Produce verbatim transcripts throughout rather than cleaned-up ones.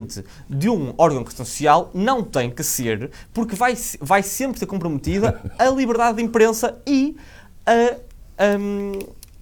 presidente de um órgão de comunicação social não tem que ser, porque vai, vai sempre ser comprometida a liberdade de imprensa e a, um,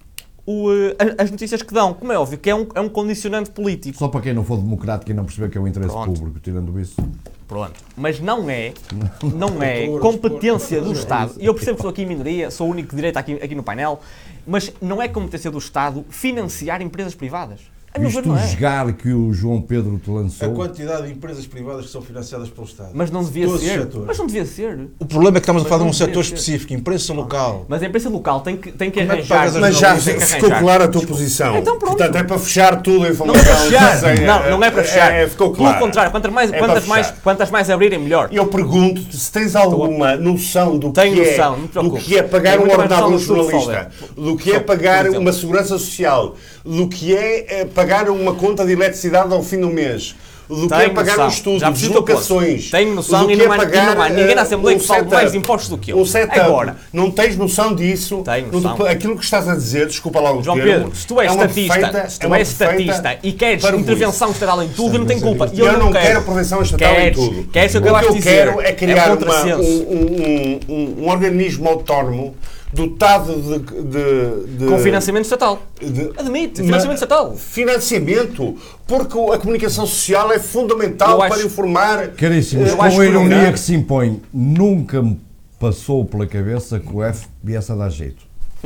o, a, as notícias que dão. Como é óbvio, que é um, é um condicionante político. Só para quem não for democrático e não perceber que é o interesse Pronto. público, tirando isso. Pronto. Mas não é, não é competência do Estado. E eu percebo que estou aqui em minoria, sou o único direito aqui, aqui no painel, mas não é competência do Estado financiar empresas privadas. Visto o jogar que o João Pedro te lançou... A quantidade de empresas privadas que são financiadas pelo Estado. Mas não devia Todos ser. os setores. Mas não devia ser. O problema é que estamos a Mas falar de não um setor devia ser. específico, imprensa local. Mas a imprensa local tem que, tem que Como é que arranjar... pagas as Mas já tem que ficou arranjar. clara a tua posição. Então pronto. Portanto, é para fechar tudo a Não informação. é para fechar. Sem- Não, não é para fechar. É, ficou Pelo claro. contrário, quantas mais, É quantas, para mais, fechar. quantas mais abrirem, melhor. Eu pergunto-te se tens alguma noção do que, Tenho é, noção, não te do preocupes. que é pagar Tenho um muita mais ordenado a um noção do que tu, jornalista, do que é pagar Por exemplo. uma segurança social, do que é eh, pagar uma conta de eletricidade ao fim do mês, do que é Tenho pagar noção. um estudo, Já percebi o teu ponto. deslocações. Tenho noção do e que não é há- e pagar, não há ninguém na Assembleia um que fale setup, mais impostos do que eu. Um setup. Agora. Não tens noção disso. Tenho Não te- noção. Aquilo que estás a dizer, desculpa lá o João termo, Pedro, se tu és é uma estatista, perfeita- se é tu uma és perfeita estatista e queres parvoíce. intervenção estatal em tudo, eu não tenho culpa. E Eu, não quero. quero prevenção estatal Queres, em tudo. queres o que eu o acho que eu dizer. quero é criar É um uma- contrassenso. um, um, um, um organismo autónomo dotado de, de, de Com financiamento estatal. de- Admite, Ma- financiamento estatal. Financiamento, porque a comunicação social é fundamental Eu acho- para informar. Caríssimos, Eu com acho a que não ironia dá. que se impõe, nunca me passou pela cabeça que o F viesse a dar jeito.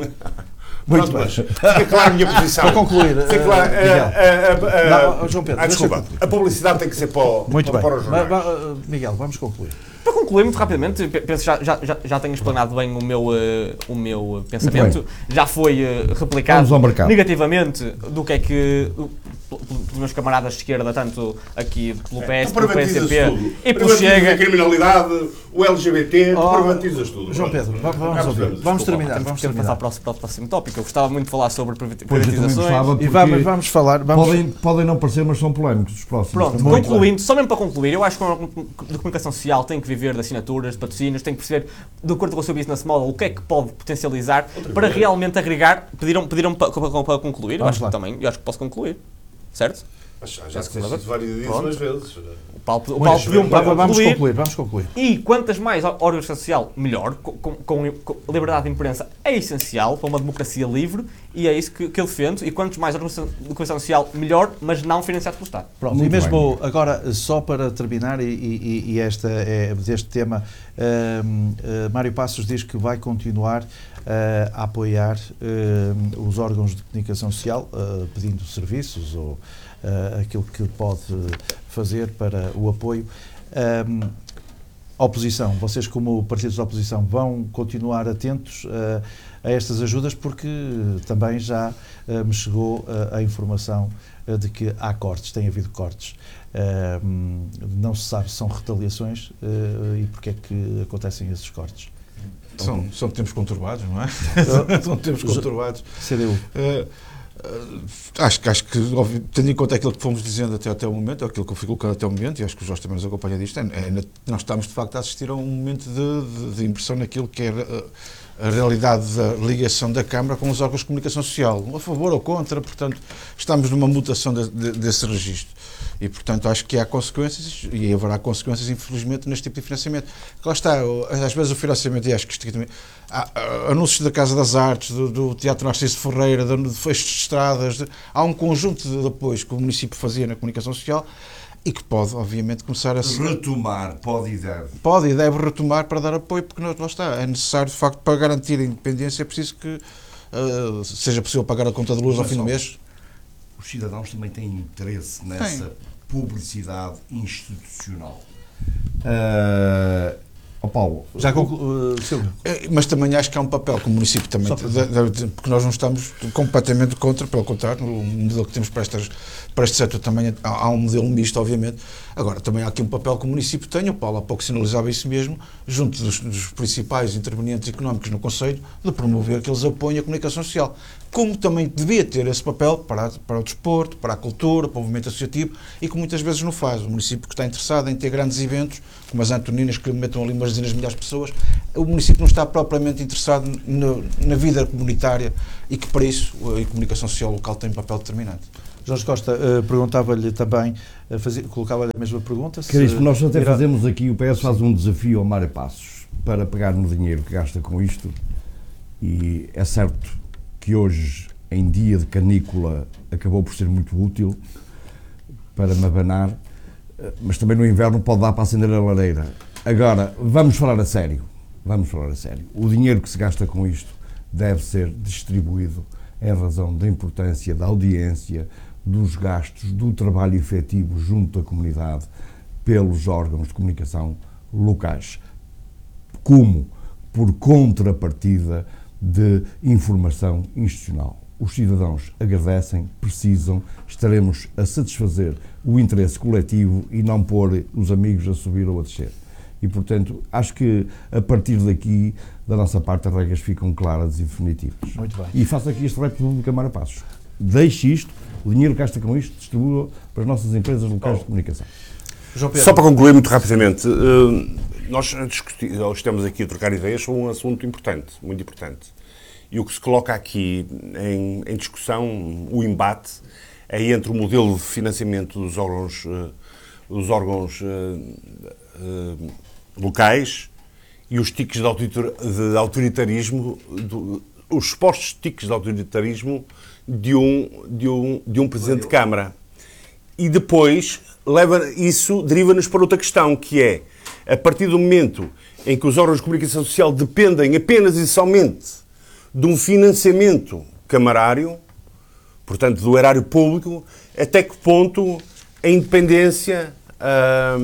Muito bem. Fica clara a minha posição. Para concluir, Fica eh, clara, Miguel. eh, eh, eh, Não, João Pedro, ah, deixa desculpa. eu concluir. A publicidade tem que ser para, o- Muito para, bem. para os Va- jornais. va- Miguel, vamos concluir. Para concluir muito rapidamente, pe- penso que já, já, já, já tenho explanado bem o meu, eh, o meu pensamento. Já foi eh, replicado Vamos ao mercado. negativamente do que é que o- pelos meus camaradas de esquerda, tanto aqui pelo P S, Tu pelo privatizas P S P tudo. e pelo Privatizas a Chega. criminalidade, o L G B T, tu Oh, privatizas tudo. João Pronto. Pedro, va- vamos, Já ouvir. percebemos, vamos desculpa. terminar. Vamos Quero passar terminar. para o, próximo, para o próximo tópico. Eu gostava muito de falar sobre privati- Pois eu também privatizações. gostava, E porque vamos, vamos falar. Vamos, podem, podem não parecer, mas são polémicos os próximos. Pronto, também. Muito concluindo, só mesmo para concluir, eu acho que a comunicação social tem que viver de assinaturas, de patrocínios, tem que perceber, de acordo com o seu business model, o que é que pode potencializar para realmente agregar. Pediram, pediram para, para, para concluir, eu Vamos acho que lá. também, eu acho que posso concluir, certo? Mas Já Já disseste se isso várias Pronto. vezes. O Paulo, o Muito Paulo bem. pediu-me para Va- vamos concluir. concluir. Vamos concluir. E quantas mais órgãos social, melhor. Com, com, com liberdade de imprensa é essencial para uma democracia livre e é isso que, que eu defendo. E quantos mais órgãos de comunicação social, melhor, mas não financiados pelo Estado. Pronto, Muito e mesmo bem. agora, só para terminar, e, e, e esta é deste tema, hum, uh, Mário Passos diz que vai continuar uh, a apoiar hum, os órgãos de comunicação social, uh, pedindo serviços ou uh, aquilo que pode fazer para o apoio. Um, oposição, vocês como partidos da oposição vão continuar atentos uh, a estas ajudas, porque também já uh, me chegou uh, a informação uh, de que há cortes, tem havido cortes. Uh, não se sabe se são retaliações uh, e porque é que acontecem esses cortes. São, são tempos conturbados, não é? São tempos conturbados. C D U. Uh, uh, acho, que- acho que, óbvio, tendo em conta aquilo que fomos dizendo até, até o momento, aquilo que eu fui colocando até o momento, e acho que o Jorge também nos acompanha disto, é, é, nós estamos de facto a assistir a um momento de, de, de impressão naquilo que é a, a realidade da ligação da Câmara com os órgãos de comunicação social, a favor ou contra, portanto, estamos numa mutação de, de, desse registro. E, portanto, acho que há consequências, e haverá consequências, infelizmente, neste tipo de financiamento. Lá está, às vezes o financiamento, e acho que isto aqui também, há, há anúncios da Casa das Artes, do, do Teatro Narciso de Ferreira, de, de fechos de estradas, de, há um conjunto de apoios que o município fazia na comunicação social e que pode, obviamente, começar a se... Retomar, pode e deve. Pode e deve retomar para dar apoio, porque não, lá está, é necessário, de facto, para garantir a independência, é preciso que uh, seja possível pagar a conta de luz ao fim do mês. Os cidadãos também têm interesse nessa publicidade institucional. Uh, oh Paulo, Já conclu... uh, Silvio. É, mas também acho que há um papel que o município também, Só para- deve- deve- porque nós não estamos completamente contra, pelo contrário, o modelo que temos para, estas, para este setor também há, há um modelo misto, obviamente. Agora, também há aqui um papel que o município tem, o Paulo há pouco sinalizava isso mesmo, junto dos, dos principais intervenientes económicos no Conselho, de promover que eles apoiem a comunicação social. Como também devia ter esse papel para, para o desporto, para a cultura, para o movimento associativo, e que muitas vezes não faz. O município que está interessado em ter grandes eventos, como as Antoninas, que metam ali umas dezenas de milhares de pessoas, o município não está propriamente interessado no, na vida comunitária e que, para isso, a comunicação social local tem um papel determinante. Jorge Costa, uh, perguntava-lhe também, uh, fazia, colocava-lhe a mesma pergunta. Caríssimo, se, nós até irá... fazemos aqui, o P S faz um desafio ao Mário Passos para pegar no dinheiro que gasta com isto, e é certo que hoje, em dia de canícula, acabou por ser muito útil para me abanar, mas também no inverno pode dar para acender a lareira. Agora, vamos falar a sério, vamos falar a sério. O dinheiro que se gasta com isto deve ser distribuído em razão da importância da audiência, dos gastos, do trabalho efetivo junto à comunidade pelos órgãos de comunicação locais, como por contrapartida de informação institucional. Os cidadãos agradecem, precisam, estaremos a satisfazer o interesse coletivo e não pôr os amigos a subir ou a descer. E, portanto, acho que a partir daqui, da nossa parte, as regras ficam claras e definitivas. Muito bem. E faço aqui este repto público a Mário Passos. Deixe isto, o dinheiro que gasta com isto, distribua para as nossas empresas locais de comunicação. João Pedro. Só para concluir muito rapidamente, nós estamos aqui a trocar ideias sobre um assunto importante, muito importante. E o que se coloca aqui em, em discussão, o embate, é entre o modelo de financiamento dos órgãos, dos órgãos uh, uh, locais e os tiques de, autoritar, de autoritarismo, do, os supostos tiques de autoritarismo de um, de um, de um Presidente de Câmara. E depois leva, isso deriva-nos para outra questão, que é, a partir do momento em que os órgãos de comunicação social dependem apenas e somente de um financiamento camarário, portanto do erário público, até que ponto a independência, a,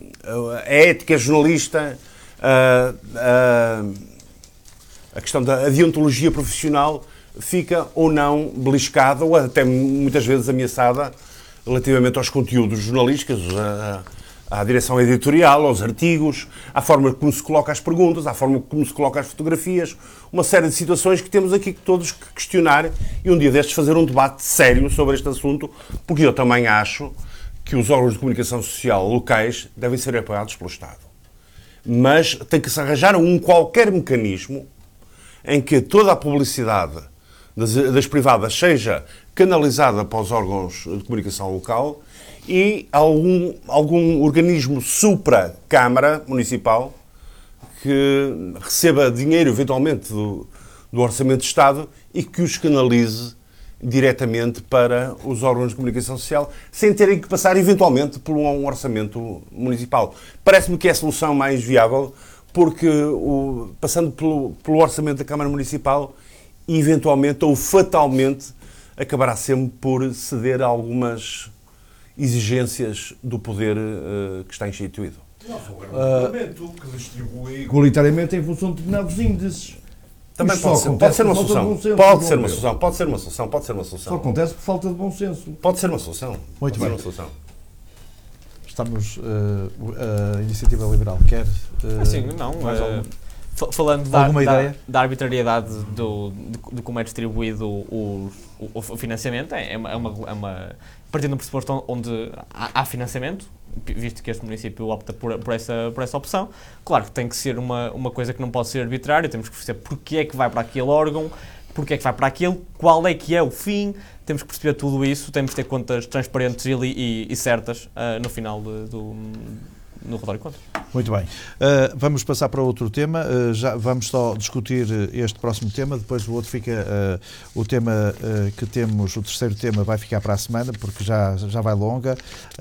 a ética jornalista, a, a, a questão da deontologia profissional fica ou não beliscada, ou até muitas vezes ameaçada, relativamente aos conteúdos jornalísticos, a, à direção editorial, aos artigos, à forma como se coloca as perguntas, à forma como se coloca as fotografias, uma série de situações que temos aqui que todos que questionar e um dia destes fazer um debate sério sobre este assunto, porque eu também acho que os órgãos de comunicação social locais devem ser apoiados pelo Estado. Mas tem que se arranjar um qualquer mecanismo em que toda a publicidade das, das privadas seja canalizada para os órgãos de comunicação local e algum, algum organismo supra-Câmara Municipal que receba dinheiro, eventualmente, do, do Orçamento de Estado e que os canalize diretamente para os órgãos de comunicação social, sem terem que passar, eventualmente, por um orçamento municipal. Parece-me que é a solução mais viável, porque, o, passando pelo, pelo orçamento da Câmara Municipal, eventualmente ou fatalmente, acabará sempre por ceder a algumas exigências do poder uh, que está instituído. Não, foi um regulamento que distribui igualitariamente em função de determinados índices. Também pode ser, pode ser uma solução. Pode ser uma solução, pode ser uma solução, pode ser uma solução. Só acontece por falta de bom senso. Pode ser uma solução. Muito bem. Uma solução. Estamos, uh, a Iniciativa Liberal quer... Uh, assim, não, mais uh, alguma, falando da, alguma da, ideia? da arbitrariedade do, de, de como é distribuído o, o, o financiamento, é uma, é uma, é uma partindo de um pressuposto onde há, há financiamento, visto que este município opta por, por, essa, por essa opção. Claro que tem que ser uma, uma coisa que não pode ser arbitrária, temos que perceber porque é que vai para aquele órgão, porque é que vai para aquele, qual é que é o fim, temos que perceber tudo isso, temos que ter contas transparentes e, e, e certas uh, no final de, do no relatório de contas. Muito bem. Uh, vamos passar para outro tema. Uh, já vamos só discutir este próximo tema, depois o outro fica, uh, o tema uh, que temos, o terceiro tema vai ficar para a semana, porque já, já vai longa,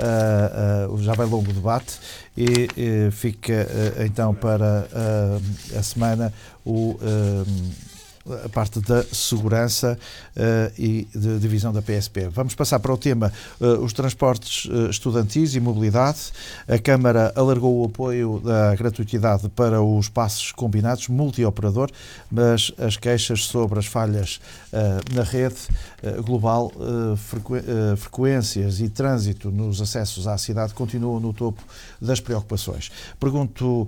uh, uh, já vai longo o debate e uh, fica uh, então para uh, a semana o... Uh, a parte da segurança uh, e de divisão da P S P. Vamos passar para o tema uh, os transportes uh, estudantis e mobilidade. A Câmara alargou o apoio da gratuitidade para os passes combinados multioperador, mas as queixas sobre as falhas uh, na rede uh, global, uh, frequ uh, frequências e trânsito nos acessos à cidade continuam no topo das preocupações. Pergunto uh,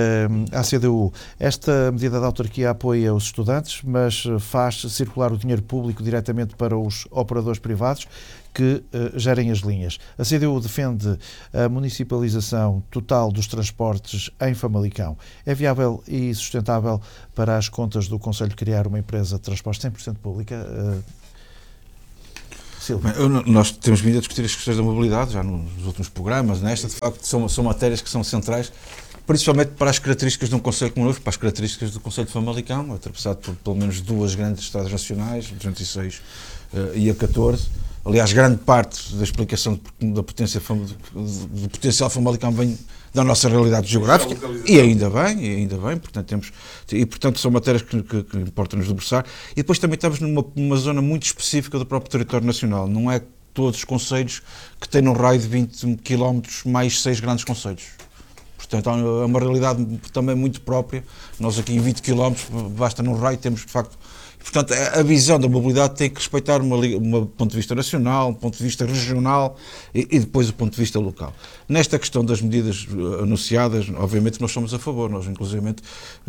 à C D U, esta medida da autarquia apoia os estudantes, mas faz circular o dinheiro público diretamente para os operadores privados que uh, gerem as linhas. A C D U defende a municipalização total dos transportes em Famalicão. É viável e sustentável para as contas do Conselho criar uma empresa de transporte cem por cento pública? Uh... Silvio. Bem, eu, nós temos vindo a discutir as questões da mobilidade, já nos últimos programas, nesta, de facto, são, são matérias que são centrais, principalmente para as características de um concelho como o novo, para as características do concelho de Famalicão, atravessado por pelo menos duas grandes estradas nacionais, duzentos e seis uh, e a catorze. Aliás, grande parte da explicação da potência, do potencial Famalicão vem da nossa realidade geográfica, e ainda bem, e ainda bem, portanto, temos, e portanto são matérias que, que, que importa nos debruçar. E depois também estamos numa, numa zona muito específica do próprio território nacional, não é todos os concelhos que têm um raio de vinte quilómetros mais seis grandes concelhos. Portanto, é uma realidade também muito própria. Nós aqui em vinte quilómetros, basta num raio, temos de facto. Portanto, a visão da mobilidade tem que respeitar uma, uma ponto de vista nacional, um ponto de vista regional e, e depois o ponto de vista local. Nesta questão das medidas anunciadas, obviamente nós somos a favor, nós inclusivamente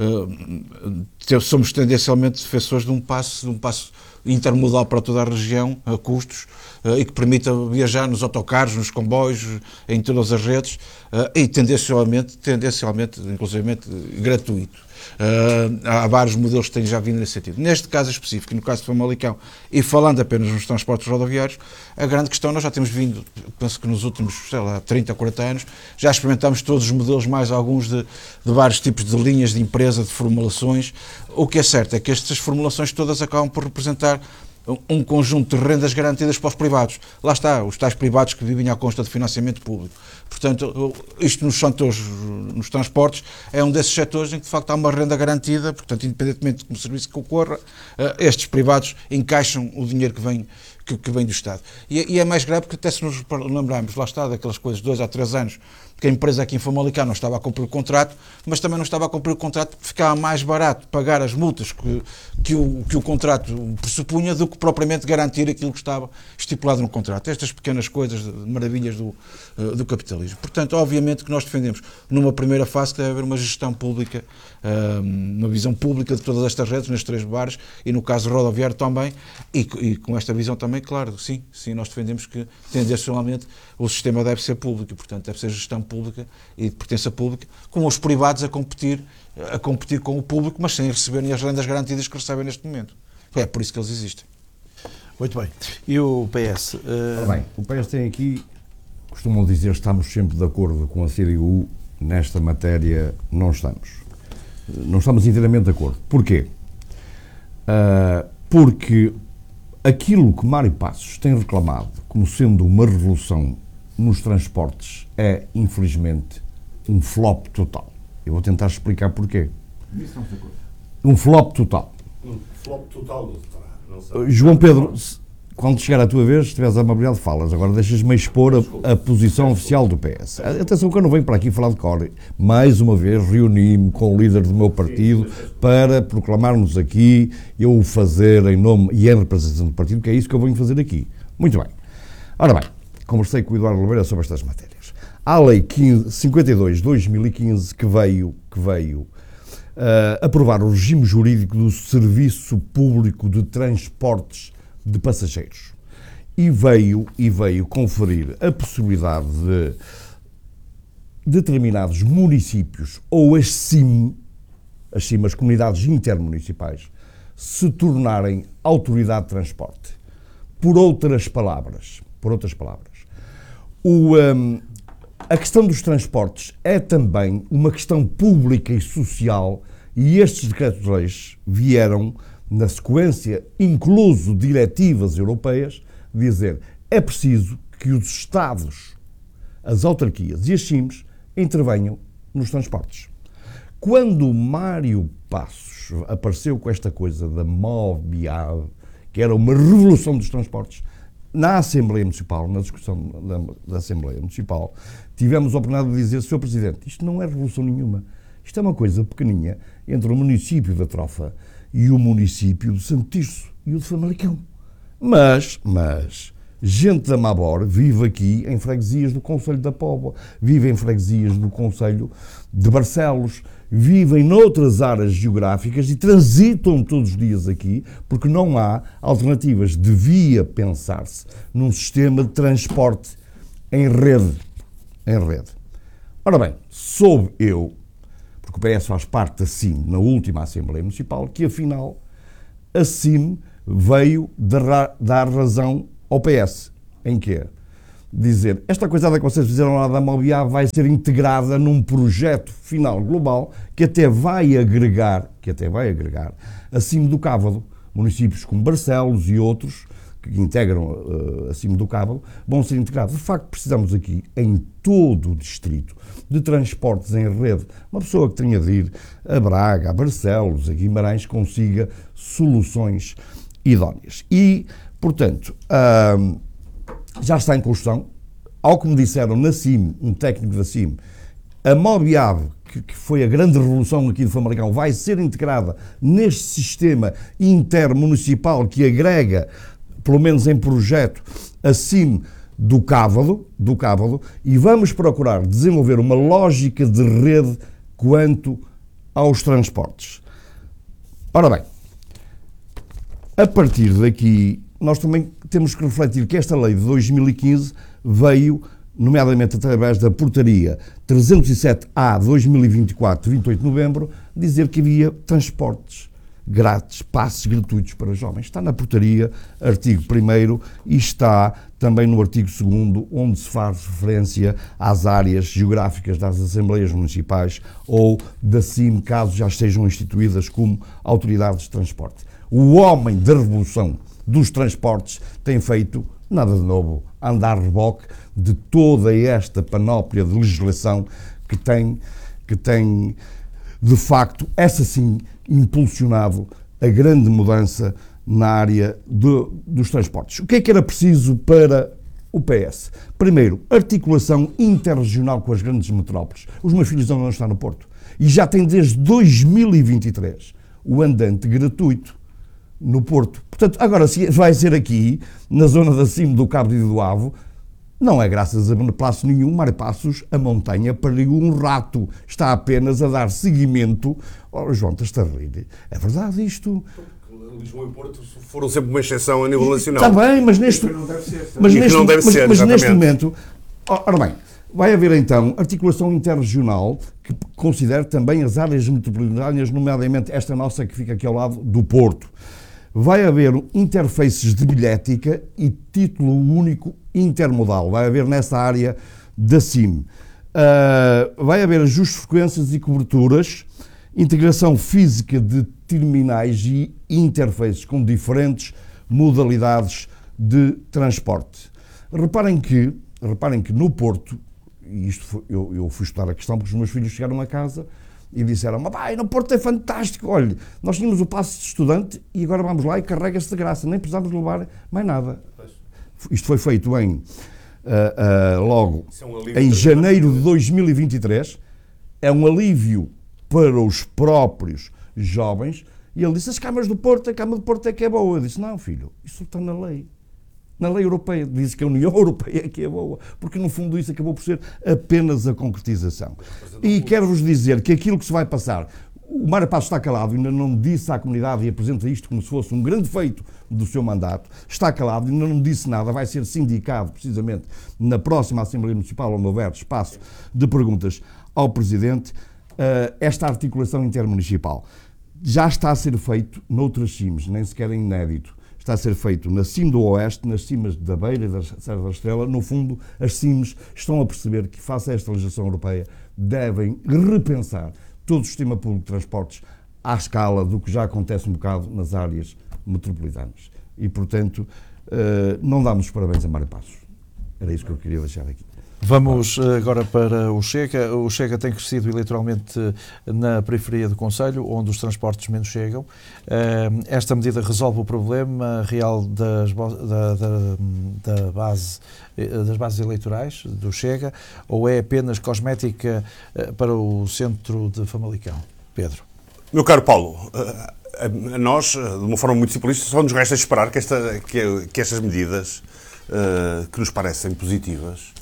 uh, somos tendencialmente defensores de um passo, de um passo intermodal para toda a região, a custos, uh, e que permita viajar nos autocarros, nos comboios, em todas as redes, uh, e tendencialmente, tendencialmente, inclusivamente, gratuito. Uh, há vários modelos que têm já vindo nesse sentido. Neste caso específico, no caso de Famalicão, e falando apenas nos transportes rodoviários, a grande questão, nós já temos vindo, penso que nos últimos, sei lá, trinta, quarenta anos, já experimentámos todos os modelos, mais alguns de, de vários tipos de linhas de empresa, de formulações. O que é certo é que estas formulações todas acabam por representar um conjunto de rendas garantidas para os privados. Lá está, os tais privados que vivem à consta de financiamento público. Portanto, isto nos setores, nos transportes, é um desses setores em que de facto há uma renda garantida, portanto, independentemente do serviço que ocorra, estes privados encaixam o dinheiro que vem, que, que vem do Estado. E, e é mais grave porque até se nos lembrarmos, lá está, daquelas coisas, dois a três anos, que a empresa aqui em Famalicão não estava a cumprir o contrato, mas também não estava a cumprir o contrato porque ficava mais barato pagar as multas que, que, o, que o contrato pressupunha do que propriamente garantir aquilo que estava estipulado no contrato. Estas pequenas coisas, maravilhas do, do capitalismo. Portanto, obviamente que nós defendemos, numa primeira fase, que deve haver uma gestão pública, uma visão pública de todas estas redes, nas três bares, e no caso rodoviário também, e, e com esta visão também, claro, sim, sim, nós defendemos que, tendencialmente, o sistema deve ser público, e, portanto, deve ser gestão pública e de pertença pública, com os privados a competir, a competir com o público, mas sem receberem as rendas garantidas que recebem neste momento. É por isso que eles existem. Muito bem. E o P S? Uh... Bem, o P S tem aqui, costumam dizer que estamos sempre de acordo com a C D U, nesta matéria não estamos. Não estamos inteiramente de acordo. Porquê? Uh, porque aquilo que Mário Passos tem reclamado como sendo uma revolução nos transportes é, infelizmente, um flop total. Eu vou tentar explicar porquê. Um flop total. Um flop total não sei. João Pedro, quando chegar a tua vez, se tiveres a amabilidade, falas. Agora deixas-me expor a, a posição oficial do P S. Atenção que eu não venho para aqui falar de cor. Mais uma vez reuni-me com o líder do meu partido para proclamarmos aqui, eu o fazer em nome e em representação do partido, que é isso que eu venho fazer aqui. Muito bem. Ora bem, conversei com o Eduardo Oliveira sobre estas matérias. Há a Lei cinquenta e dois de dois mil e quinze que veio, que veio uh, aprovar o regime jurídico do Serviço Público de Transportes de Passageiros e veio, e veio conferir a possibilidade de determinados municípios ou as C I M, as C I M, as comunidades intermunicipais, se tornarem autoridade de transporte. Por outras palavras, por outras palavras, o, um, a questão dos transportes é também uma questão pública e social, e estes decretos-leis vieram na sequência, incluso diretivas europeias, dizer é preciso que os Estados, as autarquias e as C I Ms intervenham nos transportes. Quando Mário Passos apareceu com esta coisa da Moviab, que era uma revolução dos transportes, na Assembleia Municipal, na discussão da, da Assembleia Municipal, tivemos a oportunidade de dizer, senhor Presidente, isto não é revolução nenhuma, isto é uma coisa pequeninha entre o município da Trofa e o município de Santo Tirso e o de Famalicão. Mas, mas, gente da Mabor vive aqui em freguesias do Concelho da Póvoa, vive em freguesias do Concelho de Barcelos, vivem noutras áreas geográficas e transitam todos os dias aqui, porque não há alternativas. Devia pensar-se num sistema de transporte em rede. Em rede. Ora bem, soube eu, porque o P S faz parte da C I M, na última Assembleia Municipal, que afinal a C I M veio dar razão ao P S, em quê? Dizer, esta coisada que vocês fizeram lá da Mobiá vai ser integrada num projeto final global que até vai agregar, que até vai agregar, acima do Cávado, municípios como Barcelos e outros, que integram uh, acima do Cávado, vão ser integrados. De facto, precisamos aqui, em todo o distrito, de transportes em rede. Uma pessoa que tenha de ir a Braga, a Barcelos, a Guimarães, consiga soluções idóneas. E, portanto, uh, já está em construção. Ao que me disseram na C I M, um técnico da C I M, a Mobiab, que, que foi a grande revolução aqui de Famalicão, vai ser integrada neste sistema intermunicipal que agrega, pelo menos em projeto, a C I M do Cávado, do Cávado, e vamos procurar desenvolver uma lógica de rede quanto aos transportes. Ora bem, a partir daqui, nós também temos que refletir que esta lei de dois mil e quinze veio, nomeadamente através da portaria trezentos e sete A de dois mil e vinte e quatro, vinte e oito de novembro, dizer que havia transportes grátis, passes gratuitos para jovens. Está na portaria, artigo primeiro, e está também no artigo segundo, onde se faz referência às áreas geográficas das Assembleias Municipais ou da C I M, caso já estejam instituídas como autoridades de transporte. O homem da revolução dos transportes tem feito nada de novo, andar a reboque de toda esta panóplia de legislação que tem, que tem de facto, essa sim, impulsionado a grande mudança na área de, dos transportes. O que é que era preciso para o P S? Primeiro, articulação interregional com as grandes metrópoles. Os meus filhos não estão no Porto. E já tem desde dois mil e vinte e três o andante gratuito no Porto. Portanto, agora se vai ser aqui, na zona de cima do Cabo e do Avo, não é graças a beneplácito nenhum, Marpassos, a montanha pariu um rato. Está apenas a dar seguimento. Oh, João, estás a rir. É verdade isto? Lisboa e Porto foram sempre uma exceção a nível nacional. Está bem, mas neste, não deve ser, mas neste, não deve mas, ser, mas neste momento... Ora bem, vai haver então articulação interregional que considere também as áreas metropolitanas, nomeadamente esta nossa que fica aqui ao lado do Porto. Vai haver interfaces de bilhética e título único intermodal. Vai haver nessa área da C I M. Uh, vai haver ajustes de frequências e coberturas, integração física de terminais e interfaces com diferentes modalidades de transporte. Reparem que, reparem que no Porto, e isto foi, eu, eu fui estudar a questão porque os meus filhos chegaram a casa e disseram, pai, no Porto é fantástico, olha, nós tínhamos o passe de estudante e agora vamos lá e carrega-se de graça, nem precisamos levar mais nada. Isto foi feito em, uh, uh, logo, é um em janeiro de dois mil e vinte e três, é um alívio para os próprios jovens, e ele disse, as câmaras do Porto, a Câmara do Porto é que é boa. Eu disse, não, filho, isso está na lei. Na lei europeia, diz que a União Europeia é que é boa, porque no fundo isso acabou por ser apenas a concretização. E quero-vos dizer que aquilo que se vai passar, o Mário Passos está calado, ainda não disse à comunidade e apresenta isto como se fosse um grande feito do seu mandato, está calado, ainda não disse nada, vai ser sindicado precisamente na próxima Assembleia Municipal, onde houver espaço de perguntas ao Presidente, esta articulação intermunicipal. Já está a ser feito noutras C I Ms, nem sequer é inédito. Está a ser feito na C I M do Oeste, nas C I Ms da Beira e da Serra da Estrela. No fundo, as C I Ms estão a perceber que, face a esta legislação europeia, devem repensar todo o sistema público de transportes à escala do que já acontece um bocado nas áreas metropolitanas. E, portanto, não damos os parabéns a Mário Passos. Era isso que eu queria deixar aqui. Vamos agora para o Chega. O Chega tem crescido eleitoralmente na periferia do Conselho, onde os transportes menos chegam. Esta medida resolve o problema real das, da, da, da base, das bases eleitorais do Chega, ou é apenas cosmética para o centro de Famalicão? Pedro. Meu caro Paulo, a nós, de uma forma muito simplista, só nos resta esperar que, esta, que, que estas medidas, que nos parecem positivas,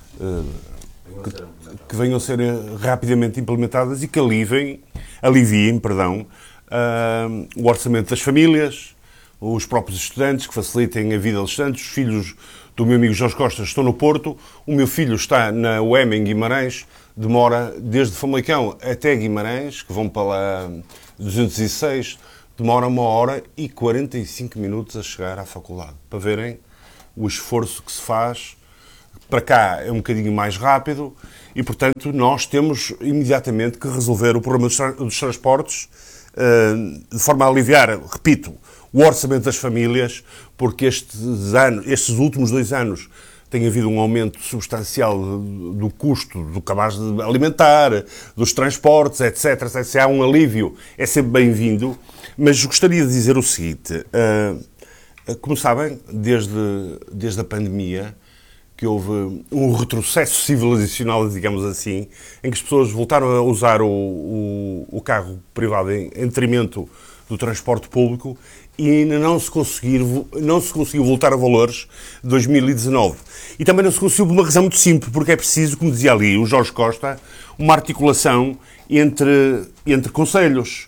Que, que venham a ser rapidamente implementadas e que aliviem, aliviem perdão, uh, o orçamento das famílias, os próprios estudantes, que facilitem a vida dos estudantes. Os filhos do meu amigo Jorge Costa estão no Porto, o meu filho está na U E M em Guimarães, demora desde Famalicão até Guimarães, que vão para lá duzentos e seis, demora uma hora e quarenta e cinco minutos a chegar à faculdade, para verem o esforço que se faz para cá é um bocadinho mais rápido e, portanto, nós temos imediatamente que resolver o problema dos, tra dos transportes uh, de forma a aliviar, repito, o orçamento das famílias, porque estes, anos, estes últimos dois anos tem havido um aumento substancial do custo do cabaz alimentar, dos transportes, etcétera. Se há um alívio, é sempre bem-vindo. Mas gostaria de dizer o seguinte, uh, como sabem, desde, desde a pandemia, que houve um retrocesso civilizacional, digamos assim, em que as pessoas voltaram a usar o, o, o carro privado em, em detrimento do transporte público e ainda não se, conseguir, não se conseguiu voltar a valores de dois mil e dezanove. E também não se conseguiu por uma razão muito simples, porque é preciso, como dizia ali o Jorge Costa, uma articulação entre, entre concelhos,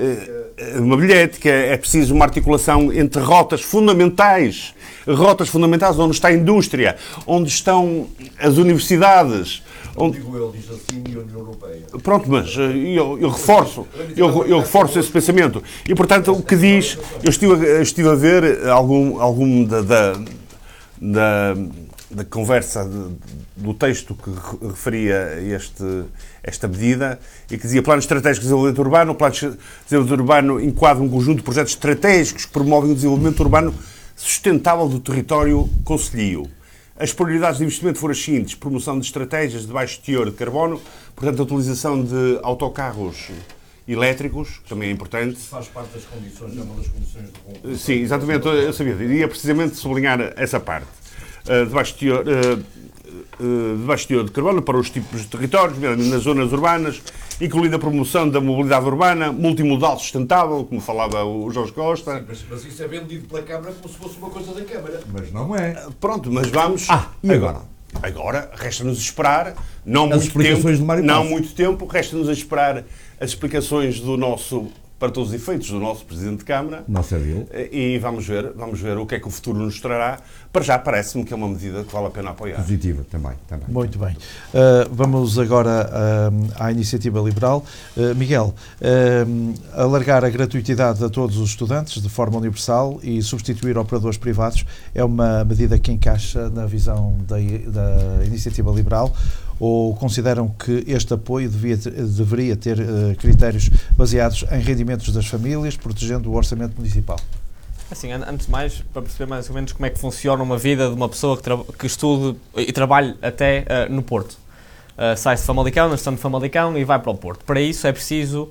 uma bilhética, é preciso uma articulação entre rotas fundamentais, rotas fundamentais onde está a indústria, onde estão as universidades. Onde... Digo eu, diz assim, e a União Europeia. Pronto, mas eu, eu reforço, eu, eu reforço esse pensamento. E, portanto, o que diz, eu estive, eu estive a ver algum, algum da, da, da, da conversa, de, do texto que referia este, esta medida, e que dizia Plano Estratégico de Desenvolvimento Urbano. O Plano de Desenvolvimento Urbano enquadra um conjunto de projetos estratégicos que promovem o desenvolvimento urbano sustentável do território concelhio. As prioridades de investimento foram as seguintes: promoção de estratégias de baixo teor de carbono, portanto, a utilização de autocarros elétricos, também é importante. Isso faz parte das condições, é uma das condições do concurso. Sim, exatamente, eu sabia, iria precisamente sublinhar essa parte. Uh, de baixo teor, uh, uh, de baixo teor de carbono para os tipos de territórios, nas zonas urbanas, incluindo a promoção da mobilidade urbana, multimodal sustentável, como falava o Jorge Costa. Sim, mas, mas isso é vendido pela Câmara como se fosse uma coisa da Câmara. Mas não é. Pronto, mas vamos... Ah, e agora? Agora, resta-nos esperar, não As muito explicações tempo, de Mário não Passos. muito tempo, resta-nos esperar as explicações do nosso, para todos os efeitos, do nosso Presidente de Câmara. Nossa dele. E vamos ver, vamos ver o que é que o futuro nos trará. Para já parece-me que é uma medida que vale a pena apoiar. Positiva também. também. Muito bem. Uh, vamos agora uh, à iniciativa liberal. Uh, Miguel, uh, alargar a gratuitidade a todos os estudantes de forma universal e substituir operadores privados é uma medida que encaixa na visão da, da iniciativa liberal, ou consideram que este apoio devia ter, deveria ter uh, critérios baseados em rendimentos das famílias, protegendo o orçamento municipal? Assim, antes de mais, para perceber mais ou menos como é que funciona uma vida de uma pessoa que, que estude e trabalhe até uh, no Porto. Uh, sai-se de Famalicão, na estação de Famalicão e vai para o Porto. Para isso é preciso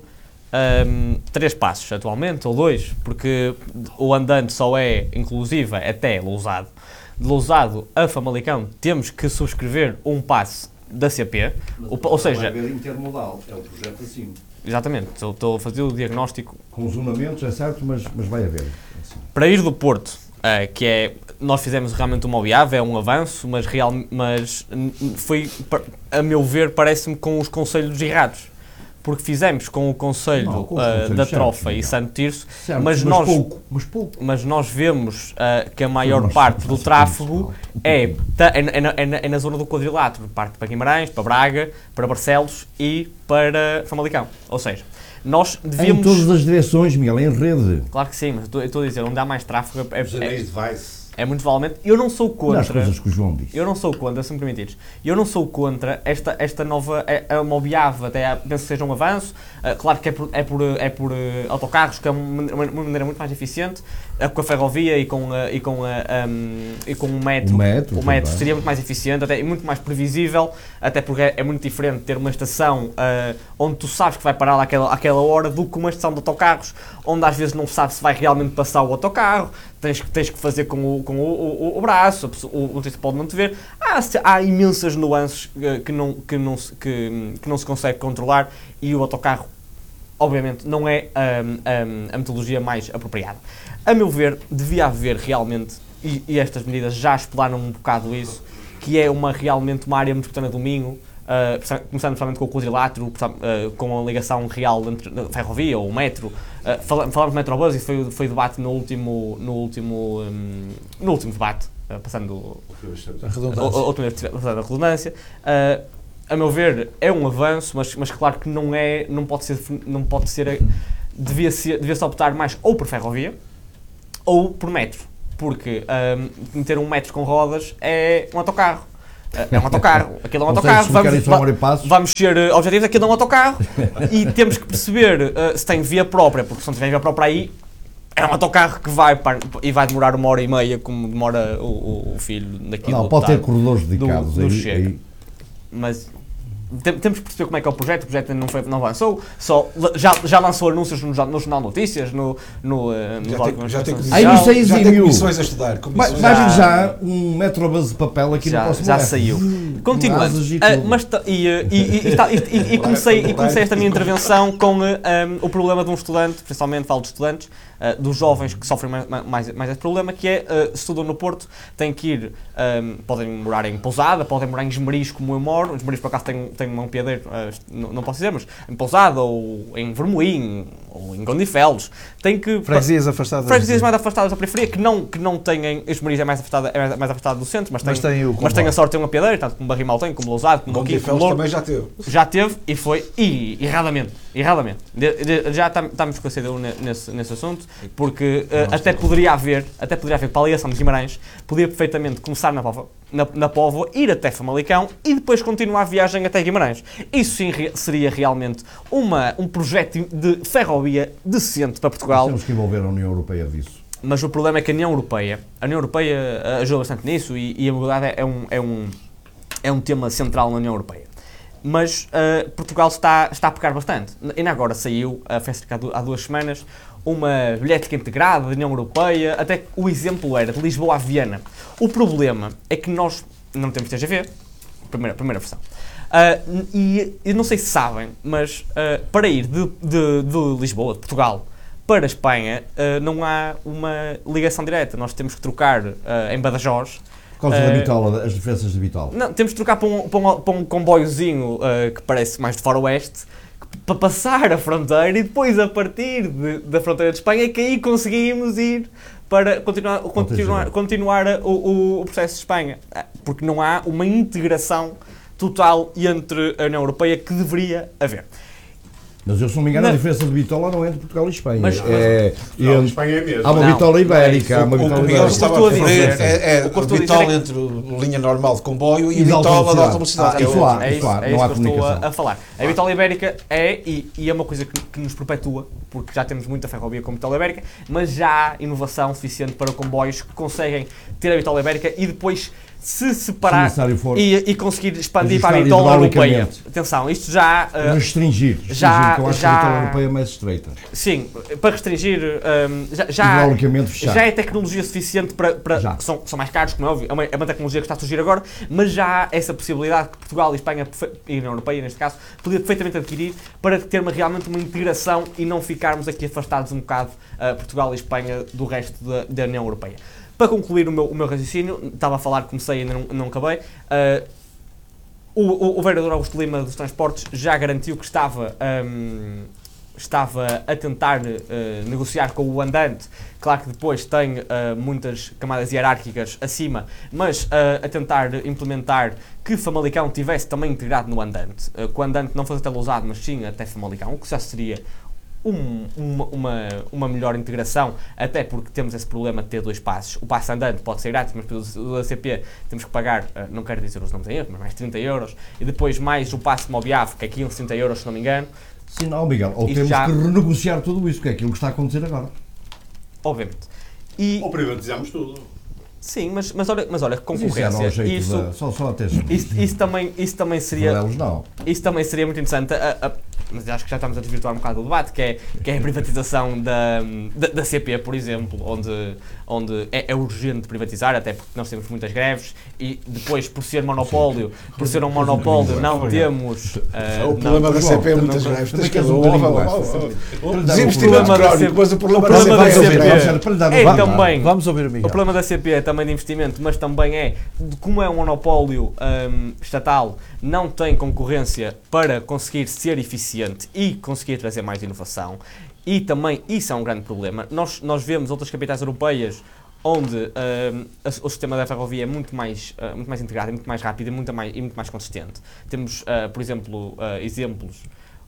um, três passos atualmente, ou dois, porque o andante só é inclusive até Lousado. De Lousado a Famalicão temos que subscrever um passe da C P, ou, ou seja... Vai haver intermodal, é o projeto assim. Exatamente, estou a fazer o diagnóstico. Com zonamentos, é certo, mas, mas vai haver. Assim. Para ir do Porto, uh, que é, nós fizemos realmente uma OIAV, é um avanço, mas, real, mas foi, a meu ver, parece-me com os concelhos errados. Porque fizemos com o Conselho Não, com uh, da Trofa certo, e Santo Tirso, certo, mas, mas, nós, pouco, mas pouco. mas nós vemos uh, que a maior Nós parte do fazemos tráfego isso, é, tá, é, é, na, é, na, é na zona do quadrilátero, parte para Guimarães, para Braga, para Barcelos e para Famalicão. Ou seja, nós devíamos... Em todas as direções, Miguel, em rede. Claro que sim, mas eu estou a dizer, onde há mais tráfego é, é, de Vice. é muito provavelmente... Eu não sou contra... Nas coisas que o João disse. Eu não sou contra, se me permitires, eu não sou contra esta, esta nova, é, uma OBIAV, até penso que seja um avanço, uh, claro que é por, é por, é por uh, autocarros, que é uma, uma maneira muito mais eficiente, uh, com a ferrovia e com, uh, e com, uh, um, e com o metro, o metro, o metro também. seria muito mais eficiente, até, e muito mais previsível, até porque é, é muito diferente ter uma estação uh, onde tu sabes que vai parar àquela, àquela hora, do que uma estação de autocarros, onde às vezes não sabes se vai realmente passar o autocarro, tens, tens que fazer com o, com o, o, o braço, o motorista pode não te ver. Há, há imensas nuances que não, que, não se, que, que não se consegue controlar e o autocarro, obviamente, não é um, um, a metodologia mais apropriada. A meu ver, devia haver realmente, e, e estas medidas já explaram um bocado isso, que é uma, realmente uma área metropolitana do Minho, Uh, começando principalmente com o quadrilátero, uh, com a ligação real entre a ferrovia ou o metro. Uh, falamos de Metrobus e foi, foi debate no último, no último, um, no último debate, uh, passando a redundância. A, a, passando a redundância. Uh, a meu ver, é um avanço, mas, mas claro que não é, não pode ser, não pode ser, devia ser, devia-se optar mais ou por ferrovia ou por metro. porque um, meter um metro com rodas é um autocarro. É um autocarro, aquilo é um Consegues autocarro, explicar vamos, isso ao Mário Passos? vamos ser uh, objetivos, aquilo é um autocarro e temos que perceber uh, se tem via própria, porque se não tiver via própria aí, é um autocarro que vai para, e vai demorar uma hora e meia, como demora o, o, o filho daqui Não, do pode ter deputado, corredores dedicados. do, do aí, Chega. aí. Mas tem- temos que perceber como é que é o projeto, o projeto ainda não, foi, não avançou, só, já, já lançou anúncios no, no Jornal Notícias, no, no, uh, no Já Órgão tem, de já tem, Comunicação Aí comissões- isso é já tem exímio. comissões a estudar. Vai Comissões vai Já- já um metrobus de papel aqui no já, próximo já F. saiu. Hum, Continuando, asas e ah, tudo. mas ta- e, eh, e, e, e, tal- e- e- e comecei, e comecei esta minha intervenção com eh, um, o problema de um estudante, principalmente falo de estudantes, uh, dos jovens que sofrem mais, mais, mais esse problema, que é, uh, estudam no Porto, têm que ir, um, podem morar em Pousada, podem morar em Esmeriz, como eu moro, Esmeriz por acaso tem, tem um piadeiro, uh, não, não posso dizer, mas em Pousada, ou em Vermoim, ou em Gondifelos, têm que... Freguesias afastadas. Freguesias mais afastadas da periferia, que não, que não têm, Esmeriz é mais afastado, é mais, mais afastado do centro, mas tem, Mas tem o mas comboio. tem a sorte de ter uma piadeira, tanto como Barrimal tem, como Lousado, como Alquim, como Gondifelos Louro. também já teve. Já teve e foi, e erradamente, erradamente. De- de- já tam- estamos com a C D U ne- nesse, nesse assunto, porque eh, até poderia haver, até poderia haver para a ligação de Guimarães, podia perfeitamente começar na Póvoa, na, na Póvoa, ir até Famalicão e depois continuar a viagem até Guimarães. Isso sim re- seria realmente uma, um projeto de ferrovia decente para Portugal. Temos que envolver a União Europeia disso. Mas o problema é que a União Europeia, a União Europeia eh, ajuda bastante nisso e, e a mobilidade é um, é, um, é um tema central na União Europeia. Mas eh, Portugal está, está a pecar bastante. Ainda agora saiu, a festa há duas semanas, uma bilhética integrada da União Europeia, até que o exemplo era de Lisboa a Viena. O problema é que nós não temos T G V, primeira, primeira versão. Ah, e eu não sei se sabem, mas ah, para ir de, de, de Lisboa, de Portugal, para a Espanha, ah, não há uma ligação direta. Nós temos que trocar ah, em Badajoz. Por causa da Eh, bitola, as diferenças de bitola. Não, temos que trocar para um, para um, para um comboiozinho ah, que parece mais de faroeste, para passar a fronteira e depois a partir de- da fronteira de Espanha é que aí conseguimos ir para continuar, continuar, continuar o, o, o processo de Espanha. Ah, Porque não há uma integração total entre a União Europeia que deveria haver. Mas eu, se não me engano, a Não. diferença de bitola não é entre Portugal e Espanha. Mas- é, Não, entre- Espanha é mesmo. há uma Não, bitola não é ibérica, isso. há uma O que bitola o Miguel ibérica. estava estou a a referir dizer- é, é o que eu a estou a dizer bitola é que- entre linha normal de comboio e E de alta bitola de alta velocidade. velocidade. Ah, isso há. É isso, há, é não isso há que eu estou comunicação. a, a falar. A bitola ibérica é, e, e é uma coisa que, que nos perpetua, porque já temos muita ferrovia com bitola ibérica, mas já há inovação suficiente para comboios que conseguem ter a bitola ibérica e depois se separar Se necessário for, e, e conseguir expandir para a ajustar bitola europeia. hidraulicamente. Atenção, isto já... uh, restringir, restringir, já- que eu acho já- que a bitola europeia é mais estreita. sim, para restringir, um, já, já, Hidraulicamente fechado. já é tecnologia suficiente para... para Já. que são, são mais caros, como é óbvio, é uma, é uma tecnologia que está a surgir agora, mas já há essa possibilidade que Portugal e Espanha, e a União Europeia neste caso, podia perfeitamente adquirir para ter uma, realmente uma integração e não ficarmos aqui afastados um bocado, uh, Portugal e Espanha, do resto da, da União Europeia. Para concluir o meu, o meu raciocínio, estava a falar, comecei e ainda não, não acabei, uh, o, o, o vereador Augusto Lima dos Transportes já garantiu que estava, um, estava a tentar uh, negociar com o andante. Claro que depois tem uh, muitas camadas hierárquicas acima, mas uh, a tentar implementar que Famalicão tivesse também integrado no andante. Uh, que o andante não fosse até Lousado, mas sim até Famalicão, o que já seria um, uma, uma, uma melhor integração, até porque temos esse problema de ter dois passos. O passo andante pode ser grátis, mas pelo A C P temos que pagar, uh, não quero dizer os nomes em erro, mas mais trinta euros, e depois mais o passo Mobiaf, que aqui uns trinta euros, se não me engano. Sim, não, Miguel. Ou E temos já- que renegociar tudo isso, que é aquilo que está a acontecer agora. Obviamente. E, Ou privatizamos tudo. sim, mas, mas olha, mas olha, Mas isso era ao concorrência, jeito isso, da- só, só até isso, isso, também, isso, também seria, Modelos, não. isso também seria muito interessante, a- a- mas acho que já estamos a desvirtuar um bocado o debate, que é, que é a privatização da, da, da C P, por exemplo, onde, onde é, é urgente privatizar, até porque nós temos muitas greves e depois, por ser monopólio, por ser um monopólio, não temos... ah, O não- problema da C P é não- muitas não- greves. também Tens que queres um oh, oh, bocadinho oh, esta, oh, sabe? oh. Para lhe dar Desinvestimento um problema da crónico, C P. mas o problema O da problema da C P C P. é Para lhe dar um É bocadinho. também... Vamos ouvir o O Miguel. problema da C P é também de investimento, mas também é de como é um monopólio hum, estatal, não tem concorrência para conseguir ser eficiente e conseguir trazer mais inovação. E também isso é um grande problema. Nós, nós vemos outras capitais europeias onde hum, a- o sistema da ferrovia é muito mais, uh, muito mais integrado, e muito mais rápido e muito mais, e muito mais consistente. Temos, uh, por exemplo, uh, exemplos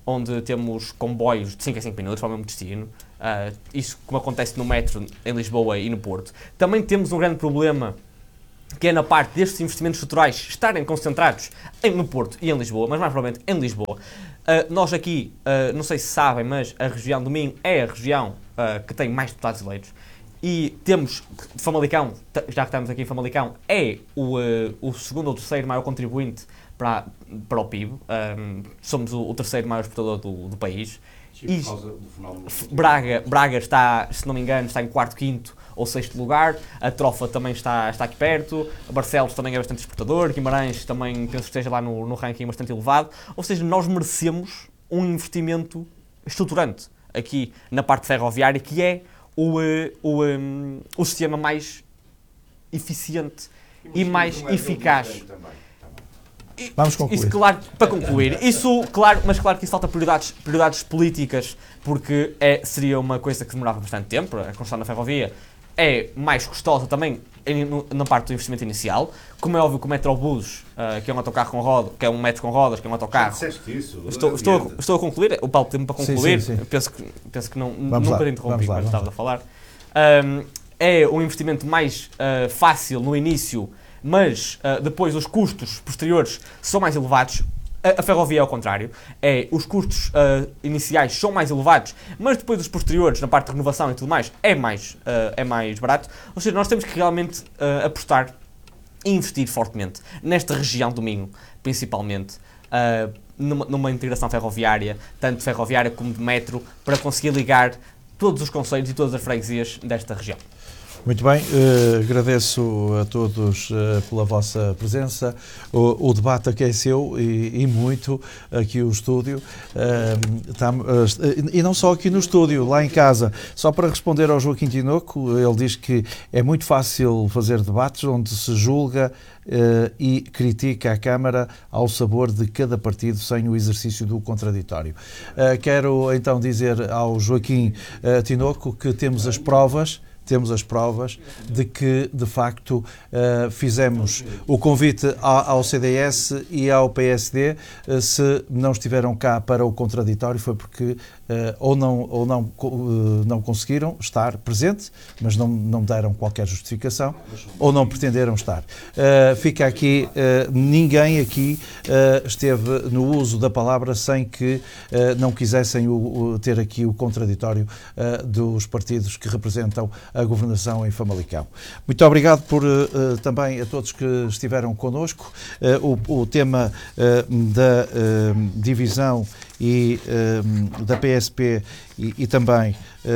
onde temos comboios de cinco em cinco minutos para o mesmo destino. Uh, isso como acontece no metro em Lisboa e no Porto. Também temos um grande problema, que é na parte destes investimentos estruturais estarem concentrados em, no Porto e em Lisboa, mas mais provavelmente em Lisboa. Uh, nós aqui, uh, não sei se sabem, mas a região do Minho é a região uh, que tem mais deputados eleitos. E temos, Famalicão, já que estamos aqui em Famalicão, é o, uh, o segundo ou terceiro maior contribuinte para, para o P I B. Um, somos o, o terceiro maior exportador do, do país. E Braga, Braga está, se não me engano, está em quarto, quinto ou sexto lugar. A Trofa também está, está aqui perto. A Barcelos também é bastante exportador. Guimarães também penso que esteja lá no, no ranking bastante elevado. Ou seja, nós merecemos um investimento estruturante aqui na parte ferroviária, que é o, o, um, o sistema mais eficiente e, e mais eficaz. Vamos concluir. Isso, claro, para concluir, isso, claro, mas claro que isso falta prioridades, prioridades políticas, porque é, seria uma coisa que demorava bastante tempo. A construção da ferrovia é mais custosa também em, no, na parte do investimento inicial. Como é óbvio que o Metrobus, uh, que é um autocarro com rodas, que é um metro com rodas, que é um autocarro. Já disseste isso? Estou, estou, a, estou a concluir, o Paulo tem-me para concluir, sim, sim, sim. Penso, que, penso que não, vamos nunca lá, interrompi lá, quando estava lá. a falar. Um, é um investimento mais uh, fácil no início, mas uh, depois os custos posteriores são mais elevados. A, a ferrovia é ao contrário. É, os custos uh, iniciais são mais elevados, mas depois os posteriores, na parte de renovação e tudo mais, é mais, uh, é mais barato. Ou seja, nós temos que realmente uh, apostar e investir fortemente nesta região do Minho, principalmente, uh, numa, numa integração ferroviária, tanto ferroviária como de metro, para conseguir ligar todos os concelhos e todas as freguesias desta região. Muito bem, uh, agradeço a todos uh, pela vossa presença. O, o debate aqueceu e, e muito aqui o estúdio. Uh, tá, uh, e não só aqui no estúdio, lá em casa. Só para responder ao Joaquim Tinoco, ele diz que é muito fácil fazer debates onde se julga uh, e critica a Câmara ao sabor de cada partido sem o exercício do contraditório. Uh, quero então dizer ao Joaquim uh, Tinoco que temos as provas Temos as provas de que, de facto, uh, fizemos o convite ao, ao C D S e ao P S D. Uh, se não estiveram cá para o contraditório foi porque uh, ou, não, ou não, uh, não conseguiram estar presente, mas não, não deram qualquer justificação, ou não pretenderam estar. Uh, fica aqui, uh, ninguém aqui uh, esteve no uso da palavra sem que uh, não quisessem o, o, ter aqui o contraditório uh, dos partidos que representam a governação em Famalicão. Muito obrigado por, uh, também a todos que estiveram connosco. Uh, o, o tema uh, da uh, divisão e uh, da P S P e, e também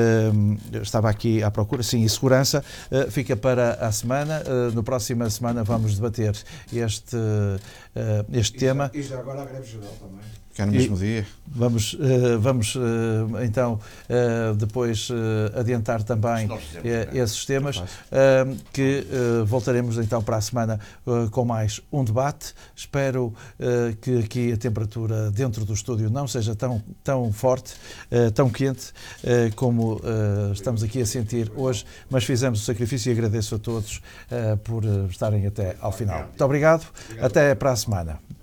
uh, estava aqui à procura, sim, e segurança, uh, fica para a semana. Uh, no próxima semana vamos debater este, uh, este e tema. Já, e já agora a greve geral também. Que é no mesmo e dia. Vamos, uh, vamos uh, então uh, depois uh, adiantar também uh, esses temas, uh, que uh, voltaremos então para a semana uh, com mais um debate. Espero uh, que aqui a temperatura dentro do estúdio não seja tão, tão forte, uh, tão quente uh, como uh, estamos aqui a sentir hoje, mas fizemos o sacrifício e agradeço a todos uh, por uh, estarem até ao final. Muito obrigado, até para a semana.